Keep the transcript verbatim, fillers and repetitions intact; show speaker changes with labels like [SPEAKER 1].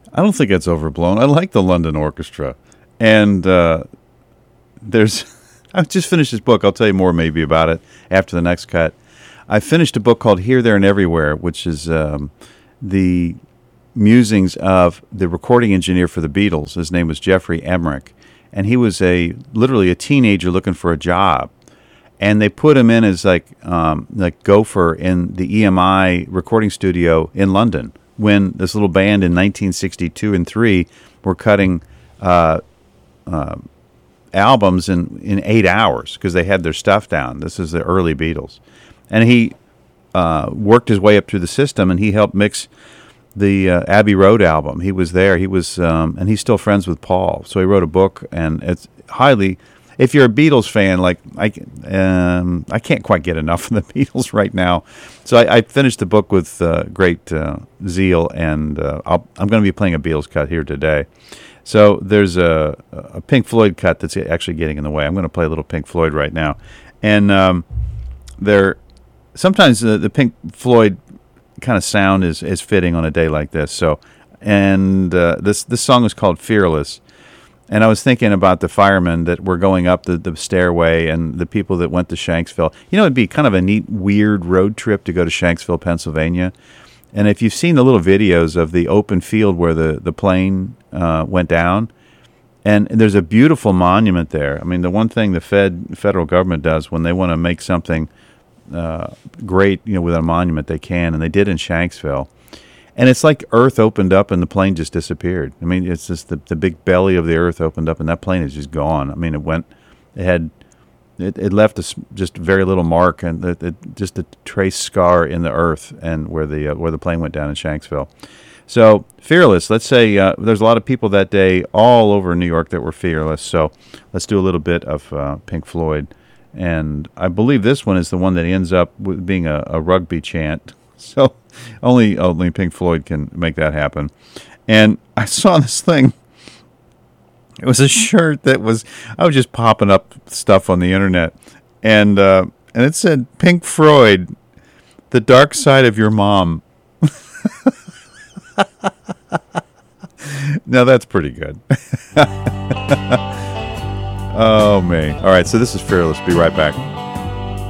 [SPEAKER 1] I don't think it's overblown. I like the London Orchestra. And uh, there's, I just finished this book. I'll tell you more maybe about it after the next cut. I finished a book called Here, There, and Everywhere, which is um, the musings of the recording engineer for the Beatles. His name was Jeffrey Emmerich. And he was a literally a teenager looking for a job. And they put him in as like um, like gopher in the E M I recording studio in London when this little band in nineteen sixty-two and three were cutting uh, uh, albums in, in eight hours because they had their stuff down. This is the early Beatles. And he uh, worked his way up through the system, and he helped mix the uh, Abbey Road album. He was there. He was, um, and he's still friends with Paul. So he wrote a book, and it's highly... If you're a Beatles fan, like I, um, I can't quite get enough of the Beatles right now. So I, I finished the book with uh, great uh, zeal, and uh, I'll, I'm going to be playing a Beatles cut here today. So there's a, a Pink Floyd cut that's actually getting in the way. I'm going to play a little Pink Floyd right now, and um, there sometimes the, the Pink Floyd kind of sound is, is fitting on a day like this. So, and uh, this this song is called "Fearless." And I was thinking about the firemen that were going up the, the stairway and the people that went to Shanksville. You know, it'd be kind of a neat, weird road trip to go to Shanksville, Pennsylvania. And if you've seen the little videos of the open field where the, the plane uh, went down, and there's a beautiful monument there. I mean, the one thing the Fed federal government does when they want to make something uh, great, you know, with a monument, they can, and they did in Shanksville. And it's like Earth opened up and the plane just disappeared. I mean, it's just the, the big belly of the Earth opened up and that plane is just gone. I mean, it went, it had, it, it left us just very little mark and it, it, just a trace scar in the Earth and where the uh, where the plane went down in Shanksville. So fearless. Let's say uh, there's a lot of people that day all over New York that were fearless. So let's do a little bit of uh, Pink Floyd, and I believe this one is the one that ends up with being a, a rugby chant. So only only Pink Floyd can make that happen. And I saw this thing. It was a shirt that was, I was just popping up stuff on the internet. And uh, and it said, Pink Floyd, the dark side of your mom. Now that's pretty good. Oh, man. All right, so this is Fearless. Be right back.